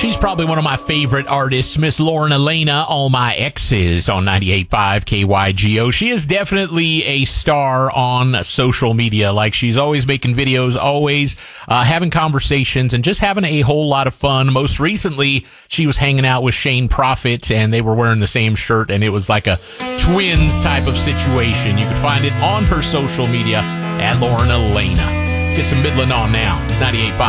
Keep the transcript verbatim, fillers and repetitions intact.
She's probably one of my favorite artists, Miss Lauren Elena, All My Exes on ninety-eight point five K Y G O. She is definitely a star on social media. Like, she's always making videos, always uh, having conversations, and just having a whole lot of fun. Most recently, she was hanging out with Shane Prophet, and they were wearing the same shirt, and it was like a twins type of situation. You could find it on her social media at Lauren Elena. Let's get some Midland on now. It's ninety-eight point five.